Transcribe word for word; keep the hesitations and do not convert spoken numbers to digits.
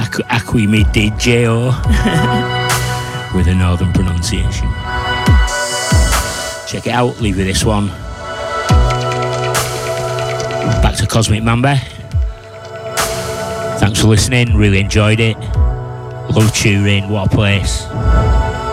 Aqu- Aquimi D J O with a northern pronunciation. Check it out, leave you this one. Back to Cosmic Mamba. Thanks for listening, really enjoyed it. Love touring, what a place.